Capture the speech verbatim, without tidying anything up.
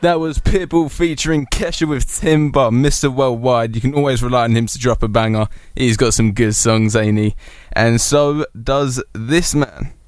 That was Pitbull featuring Kesha with Timber, Mister Worldwide. You can always rely on him to drop a banger. He's got some good songs, ain't he? And so does this man.